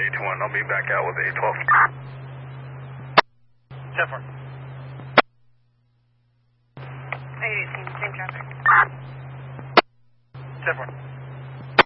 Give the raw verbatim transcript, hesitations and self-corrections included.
eight two one. I'll be back out with eight twelve. ten four. eight eighteen, same traffic. ten four.